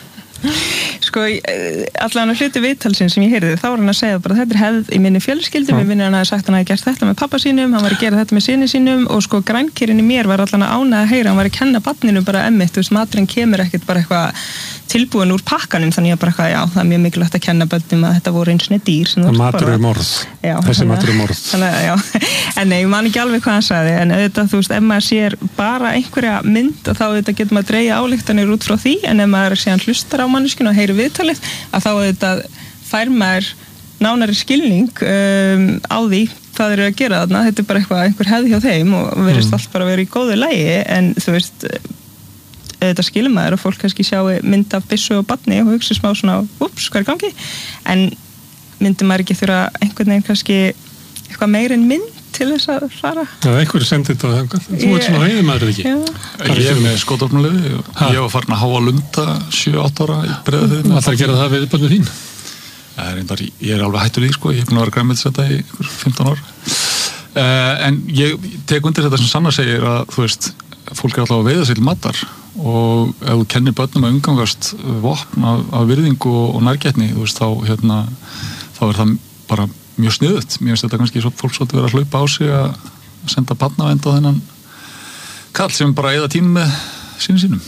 Sko, allan á hluti viðtalsins sem ég heyrði, þá var hann að segja bara þetta er hefð í minni fjölskyldu, mér finnir hann að sagt hann að gert þetta með pappa sínum, hann var að gera þetta með syni sínum og sko grænkirinn í mér var allan að ánað að heyra, hann var að kenna barninu bara emmitt, þú veist, maturinn kemur ekkert bara eitthvað tilbúin úr pakkanum, þannig að bara eitthvað, já, það er mjög mikilvægt að kenna börnum að þetta voru eins og dýr. Matur er morð, já, þessi matur er morð. Þannig, já, en nei, ég man ekki alveg hvað hann sagði, en auðvitað, þú veist, ef maður sér bara einhverja mynd, þá auðvitað getur maður að dreigja ályktanir út frá því, en ef maður síðan hlustar á manneskinu og heyrir viðtalið, að þá auðvitað fær maður nánari skilning um, á því hvað þeir eru að gera þarna, þetta er bara eitthvað, einhver hefð hjá þeim og verðist mm. allt bara að vera í góðu lagi, en þú veist, þetta skilur maður og fólk kannski sjáu mynd af byssu og barni og hugsa smá svona, ups, hvað er gangi? En myndi maður ekki þurfa einhvern veginn kannski eitthvað meira en mynd til þess að fara? Já, einhverju sendið þetta á þengar. Þú ert svona veiðið maður ekki? Já. Ég er með skotofnulegði og ég var farin að háa lunda sjö átta ára í Breiðafirði. Þú ætlar að gera það við barnið þín? Það er reyndar, ég er alveg hættur í, sko. Ég er búin að vera grænmetisæta í fimmtán ár. Uh, en ég tek undir þetta sem Sanna segir að, þú veist, fólk er alltaf að veiða sér til matar og ef þú kennir börnum að umgangast vopn af, af virðingu og, og nærgætni, þú veist, þá, hérna, þá er það bara mjög sniðut. Mér finnst þetta kannski svo, fólk svolítið vera að hlaupa á sig að senda barnavernd á þennan kall sem bara eyða tíma með sínum sínum.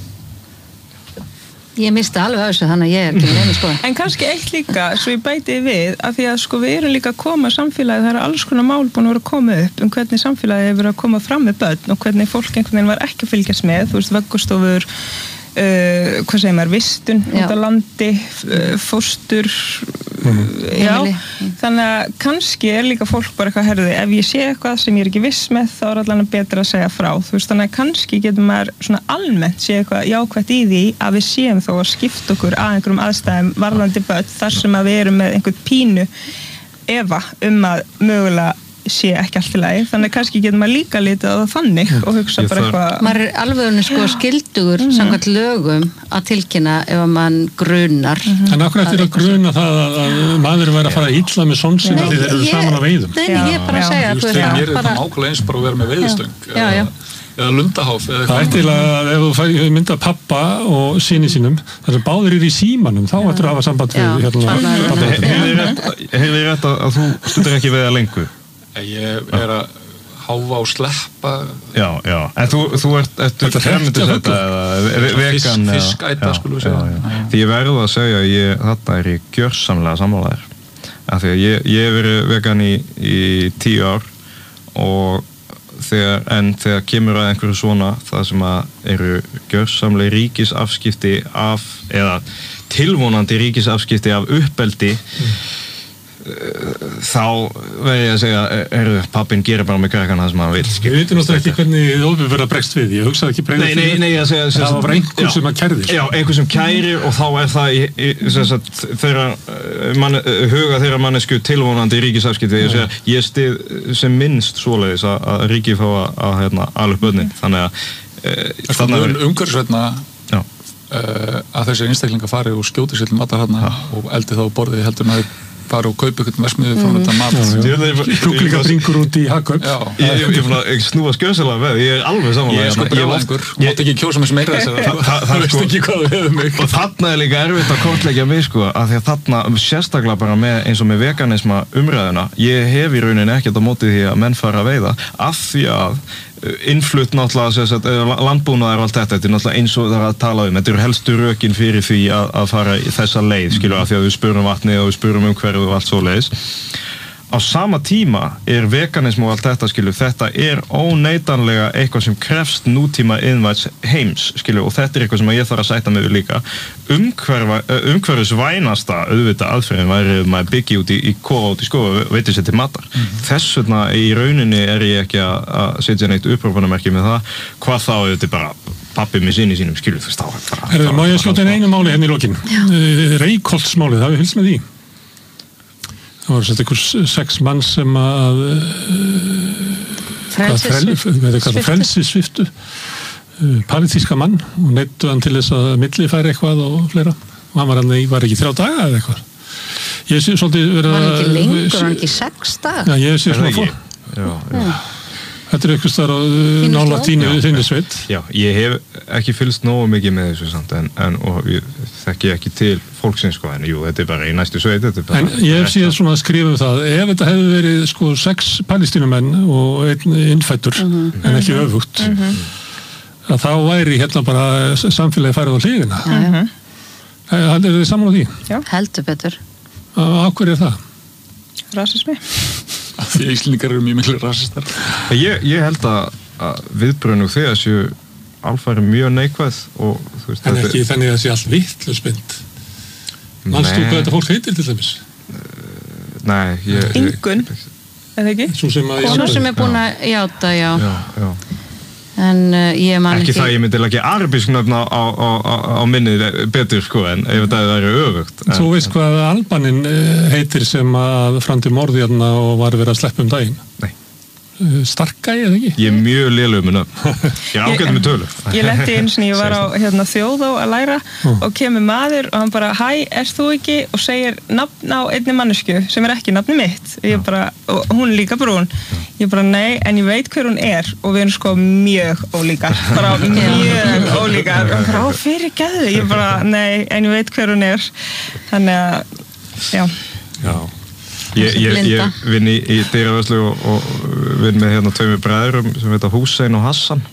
Ég misti alveg á þessu, þannig að ég er ekki með einu sko. En kannski eitt líka, svo ég bæti við, að því að sko við erum líka að koma samfélagi, það eru alls konar mál búin að vera að koma upp um hvernig samfélagi hefur verið að koma fram með börn og hvernig fólk einhvern veginn var ekki að fylgjast með, þú veist, vöggustofur, uh, hvað segir maður, vistun út á landi, uh, fóstur, já, þannig að kannski er líka fólk bara eitthvað herði, ef ég sé eitthvað sem ég er ekki viss með þá er allan betra að segja frá, þú veist, þannig að kannski getur maður svona almennt sé eitthvað jákvætt í því að við séum þó að skipta okkur að einhverjum aðstæðum varðandi börn þar sem að við erum með einhvern pínu efa um að mögulega sé ekki allt í lagi, þannig að kannski getur maður líka litið á það þannig og hugsa bara eitthvað maður er alveg sko skildugur mm -hmm. samkvæmt lögum að tilkynna ef mann grunar mm -hmm. En akkur eftir að gruna það að, að maður væri að fara illa með son sinna því þeir eru saman á veiðum Nei, ég er bara að segja Just þegar mér er þetta nákvæmlega eins bara að vera með veiðstöng já, já. eða lundaháf eða Það er til að ef þú mynda pappa og syni sínum þar sem báðir eru í símanum þá ættir að hafa samband við Heyrði ég rétt að þú stundar ekki veiða lengur? Ég er að háfa og sleppa Já, já, en þú, þú ert eftir fremyndisæta eða vegan Fiskæta skulum við segja Því ég verður að segja að ég, þetta er ég gjörsamlega sammálaðir af því að ég, ég hef verið vegan í, í tíu ár og þegar, en þegar kemur að einhverju svona það sem að eru gjörsamlega ríkisafskipti af eða tilvonandi ríkisafskipti af uppeldi mm. þá veið ég að segja eru pappin gerir bara með krakkana það sem hann vil Við veitum náttúrulega ekki hvernig ofurverða bregst við ég hugsaði ekki bregða nei, nei, nei, ég segi, það var bara einhver sem að kærði Já, einhver sem kærir og þá er það í, í, sagt, þeirra, man, huga þeirra mannesku tilvonandi ríkisafskipti ég, segja, ég stið sem minnst svoleiðis að, að ríki fá að, að hérna, alveg börnin þannig að e, þannig að umhverfisvætna uh, að þessi einstaklinga fari og skjóti sér til matar hérna og eldi þá borðið heldur með fara og kaupa eitthvað versmiðu frá þetta mat Kjúklinga bringur út í Hagkaup Ég er að snúa skjöðsala með ég er alveg samanlega Ég er sko brjálæskur, mátt ekki kjósa mig sem meira þess að það veist ekki hvað þú hefur mig Og þarna er líka erfitt að kortleggja mig sko að því að þarna sérstaklega bara með eins og með veganisma umræðuna ég hef í rauninni ekkert á móti því að menn fara að veiða af því að innflutt náttúrulega landbúnaðar og allt þetta, þetta er náttúrulega eins og það er að tala um þetta eru helstu rökin fyrir því að, að fara í þessa leið, skilur, af því að við spurum vatni og við spurum umhverfið og allt svo leiðis á sama tíma er veganism og allt þetta, skilur, þetta er óneitanlega eitthvað sem krefst nútíma iðnvæts heims, skilur, og þetta er eitthvað sem ég þarf að sætta mig við líka umhverfisvænasta auðvitað aðferðin væri maður byggja út í, í kofa út í skofa veitir sér til matar mm -hmm. þess vegna í rauninni er ég ekki að, að setja neitt upprópunamerki með það hvað þá auðvitað bara pappi með sinni sínum, skilur, þú veist þá Herðu, má ég skjóta inn einu máli hérna í lokin Reykholtsmálið, það við fylgst með því Það voru svona einhver sex mann sem að uh, frelsissviftu uh, palestíska mann og neyddu hann til þess að millifæra eitthvað og fleira og hann var hann í, var ekki þrjá daga eða eitthvað Ég sé svolítið verið að Var hann ekki lengur, var hann ekki sex daga? Já, ég sé svona fór Já, já Þetta er eitthvað starf á nála þínu sveit Já, ég hef ekki fylgst nógu mikið með þessu samt en, en og ég þekki ekki til fólksins sko en jú, þetta er bara í næstu sveit En ég hef síðan svona að skrifa um það ef þetta hefði verið sko sex palestínumenn og einn innfættur mm -hmm. en ekki öfugt mm -hmm. að þá væri hérna bara samfélagi færið á hliðina mm -hmm. Er þið saman á því? Já, heldur betur Á hverju er það? Rasismi Því Íslendingar eru mjög miklu rasistar Ég, ég held að, að viðbröðnu þegar séu alfæri mjög neikvæð og þú veist En ekki þannig að það sé allt vitlausbind Manstu hvað þetta fólk heitir til dæmis? Nei ég, Ingunn, eða ekki? Svo sem, Svo sem er búin að játa, já, já, já. En uh, ég man ekki ekki það ég myndi ekki arabisk nöfn á, á, á, á minnið betur sko en ef það er öfugt Þú veist hvað Albanin heitir sem að frandi morði hérna og var verið að sleppa um daginn Nei Starkæ eða ekki? Ég er mjög lélegur með nöfn Ég er ágætt með tölur Ég lendi eins og ég var á hérna, Þjóðó að læra mm. og kemur maður og hann bara hæ, erst þú ekki? Og segir nafn á einni mannesku sem er ekki nafni mitt ég bara, og hún er líka brún ég bara nei, en ég veit hver hún er og við erum sko mjög ólíkar bara mjög ólíkar og bara á fyrir geðu, ég bara nei, en ég veit hver hún er þannig að, já Já Ég, ég, ég vinn í, í dýravörslu og, og vinn með hérna tveimur bræðurum sem heita Húsein og Hassan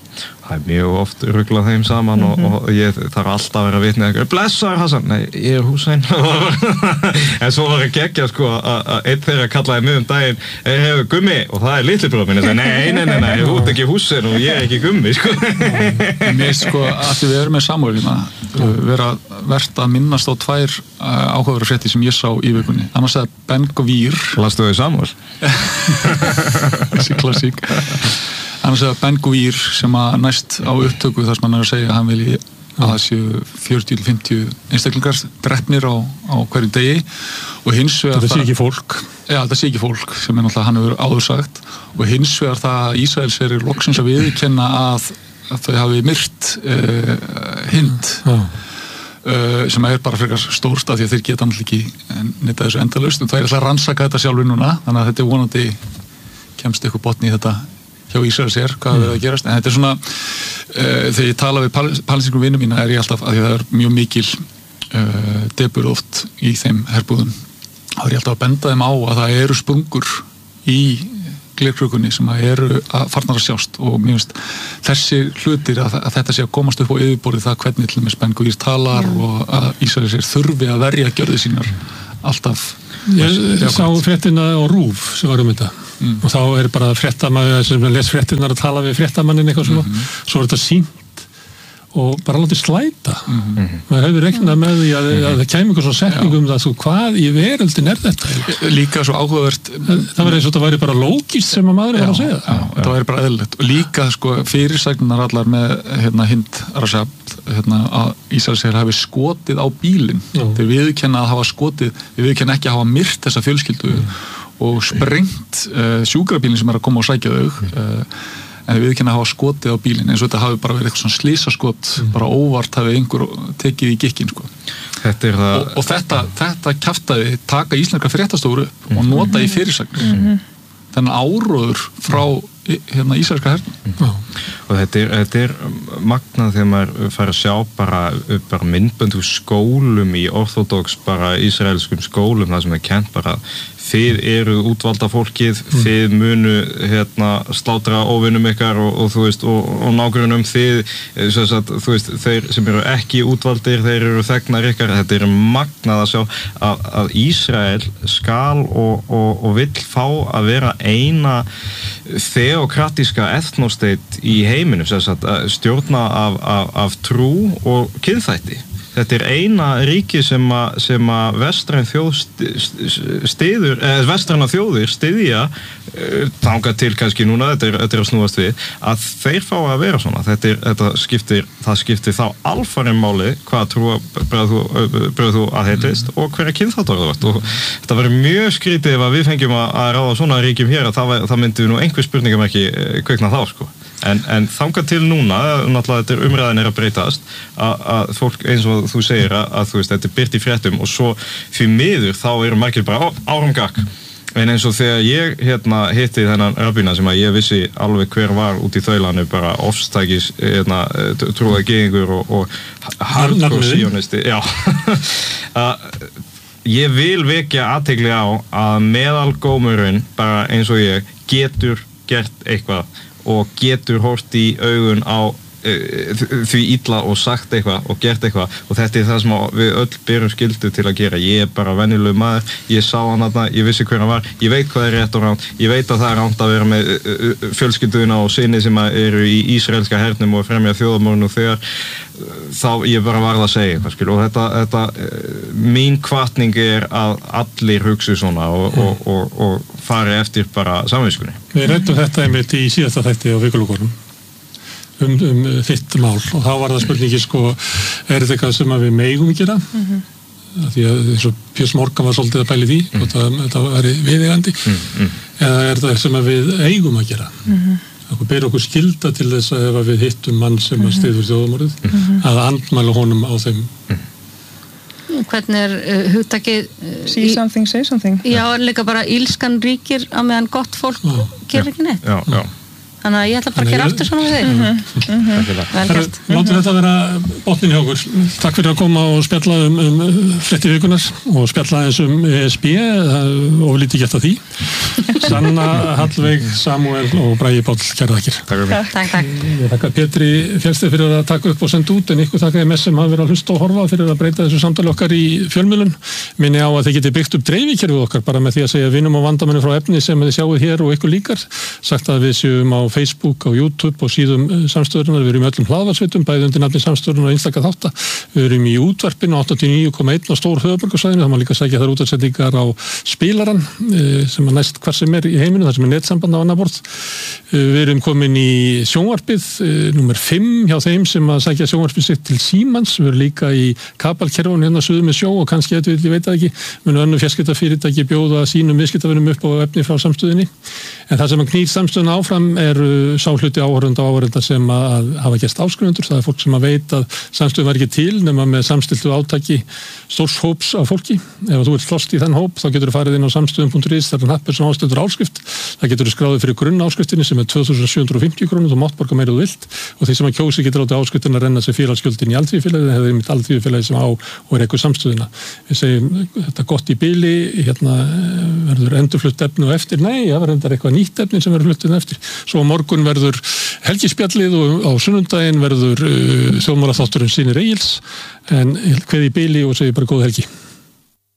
það er mjög oft ruglað þeim saman og, og ég þarf alltaf að vera vitni að blessaður Hassan, nei, ég er Hussein en svo var ég geggja sko að einn þeirra kallaði mig um daginn ég hefur Gummi og það er litli bróðir minn og sagði, nei, nei, nei, nei, þú ert ekki Hussein og ég er ekki Gummi sko Mér sko, að við erum með Samúelina vera verðt að minnast á tvær áhugaverðar fréttir sem ég sá í vikunni annars er Ben Gvir Lastu þau Samúel? Þessi klassík annars er Ben Gvir sem að næst á upptöku þar sem hann er að segja að hann vilji að það séu fjörutíu til fimmtíu einstaklingar drepnir á, á hverju degi og hins vegar þetta sé ekki fólk já, þetta sé ekki fólk sem er náttúrulega hann hefur áður sagt og hins vegar það að Ísraels er loksins að viðurkenna að, að þau hafi myrt uh, Hind uh, sem er bara frekar stórt af því að þeir geta náttúrulega ekki neitt að þessu endalaust og það er alltaf að rannsaka þetta sjálfur núna þannig að þetta er vonandi kemst eitthvað botni í þetta hjá Ísraels er, hvað mm. er að gerast en þetta er svona, uh, þegar ég tala við pal palestínskum vinum mína er ég alltaf að því að það er mjög mikil uh, debur oft í þeim herbúðum þá er ég alltaf að benda þeim á að það eru sprungur í glerkrökunni sem að eru að farnar að sjást og mér finnst þessi hlutir að, að þetta sé að komast upp á yfirborðið það hvernig til og með Ben Gvir talar mm. og að Ísraels er þurfi að verja gjörðir sínar alltaf ég sá fréttina á RÚV sem var um þetta mm. og þá er bara fréttamaður sem les fréttinar að tala við fréttamannin eitthvað svona, mm -hmm. svo er þetta sýnt og bara látið slæta mm -hmm. maður hefur reiknað með því að, að það kæmi eitthvað svona setning um það, svo hvað í veröldin er þetta? Líka svo áhugavert það, það var eins og þetta væri bara lógist sem að maður er að segja já, já, þetta væri bara eðlilegt og líka sko fyrirsagnar allar með hérna Hind Rashab hérna að Ísraels hafi skotið á bílinn þeir viðurkenna að hafa skotið þeir viðurkenna ekki að hafa myrt þessa fjölskyldu mm. og sprengt uh, sjúkrabílinn sem er að koma og sækja þau uh, en við viðurkenna að hafa skotið á bílinn eins og þetta hafi bara verið eitthvað svona slísaskot mm. bara óvart hafi einhver tekið í gikkin sko. Þetta er það og, og þetta, þetta kjaftaði taka íslenska fréttastofu mm. og nota í fyrirsagnir mm. þennan áróður frá hérna íslenska hernum mm. og þetta er, þetta er magnað þegar maður fær að sjá bara, bara myndbönd úr skólum í orthodox bara ísraelskum skólum það sem er kent bara þið eru útvalda fólkið, mm. þið munu hérna, slátra óvinnum ykkar og, og þú veist, og, og nágrunum þið, sagt, þú veist, þeir sem eru ekki útvaldir, þeir eru þegnar ykkar, þetta er magnað að sjá að, að Ísrael skal og, og, og vill fá að vera eina þeokratíska ethnosteit í heiminum, sagt, stjórna af, af, af trú og kynþætti. Þetta er eina ríki sem að, sem að vestræn þjóð stiður, eða vestræna þjóðir stiðja þangað til kannski núna, þetta er, þetta er að snúast við, að þeir fá að vera svona. Þetta, er, þetta skiptir, það skiptir þá alfarið máli hvað trúabröð þú aðheitist og hverja kynþáttar þú ert. Og þetta verður mjög skrítið ef að við fengjum að, að ráða svona ríkjum hér, að það, það myndi nú einhver spurningum ekki kveikna þá, sko. En, en þangað til núna, náttúrulega þetta er umræðin er að breytast, að, að fólk eins og þú segir að, að þú veist, þetta er byrt í fréttum og svo því miður þá eru margir bara árum gakk. En eins og þegar ég hérna hitti þennan rabbína sem að ég vissi alveg hver var út í þaulanu bara ofstækis hérna trúaði gyðingur og, og hardcore síonisti. Já. Ég vil vekja athygli á að meðalgómurinn bara eins og ég getur gert eitthvað og getur hort í augun á því illa og sagt eitthvað og gert eitthvað og þetta er það sem við öll berum skyldu til að gera. Ég er bara venjuleg maður, ég sá hann þarna, ég vissi hver hann var, ég veit hvað er rétt og ránt, ég veit að það er ránt að vera með fjölskylduna og syni sem eru í ísraelska hernum og fremja þjóðamorðin og þegar þá ég bara varð að segja eitthvað skil og þetta, þetta mín hvatning er að allir hugsi svona og, mm. og, og, og fari eftir bara samviskunni. Við ræddum þetta einmitt í síðasta þætti á Vikulókunum Um, um þitt mál og þá var það spurningi sko, er þetta eitthvað sem við megum gera mm -hmm. því að eins og Piers Morgan var svolítið að bæli því mm. og það, það væri viðeigandi mm. Mm. eða er þetta sem við eigum að gera mm -hmm. okkur ber okkur skylda til þess að ef við hittum mann sem að styður þjóðamorðið mm -hmm. að andmæla honum á þeim mm. Hvernig er uh, hugtakið uh, see something, say something já, líka bara ílskan ríkir á meðan gott fólk ah. gerir ekki neitt já, já. þannig að ég ætla bara að Þannig gera ég- aftur svona við þig Takk fyrir það. vel Herru, gert Látum þetta vera botnin hjá okkur. Takk fyrir að koma og spjalla um, um frétti vikunar og spjalla eins um E S B og lítið gert að því. Sanna, Hallveig, Samuel og Bragi Páll, kæra þakkir. Takk fyrir mig. takk, takk Ég þakka Pétri Fjellsteð fyrir að taka upp og senda út en ykkur þakka ég mest sem hafa verið að hlusta og horfa fyrir að breyta þessu samtali okkar í fjölmiðlun. Minni á að þið getið byggt upp dreifikerfið okkar bara með því að segja vinum og vandamennu frá efni sem þið sjáuð hér og ykkur líkar. Sagt að við séum á Facebook, á YouTube og síðum samstöðunar. Við erum í öllum hlaðvarpsveitum, bæði undir nafni samstöðunar og einstaka þátta. Við erum í útvarpinu áttatíu og níu komma eitt á stór höfuðborgarsvæðinu. Það má líka sækja þar útvarpsendingar á spilaran sem er næst hvar sem er í heiminu, þar sem er netsamband á annað borð. Við erum komin í sjónvarpið númer fimm hjá þeim sem að sækja sjónvarpið sitt til Símans. Við erum líka í kabalkerfun hérna suður með sjó og kannski þetta við veit það ekki, munu önnur fjarskiptafyrirtæki bjóða sínum viðskiptavinum upp á efni frá samstöðinni. En það sem að knýr samstöðuna áfram er sá hluti áhorfenda og áhorfenda sem að hafa gerst áskrifundur. Það er fólk sem að veit að samstöðun var ekki til nema með samstiltu átaki stórs hóps af fólki. Ef þú vilt slost í þann hóp þá getur þú farið inn á samstöðun punktur is, það er hnappur sem ástendur áskrift. Það getur þú skráðið fyrir grunn áskriftinni sem er tvö þúsund sjö hundruð og fimmtíu krónur, þú mátt borga meira þú vilt og þeir sem að kjósi getur látið áskriftin að renna sér félagsgjöldin í alþýðufélagið, það hefur einmitt alþýðufélagið sem á og er eitthvað samstöðuna. Við segjum þetta gott í bili, hérna verður endurflutt efni og eftir, nei, það verður eitthvað nýtt efni sem verður fluttið eftir. Svo á morgun verður helgispjallið og á sunnundaginn verður uh, þjóðmálaþátturinn Sýnir Egils en kveð í bili og segi bara góð helgi.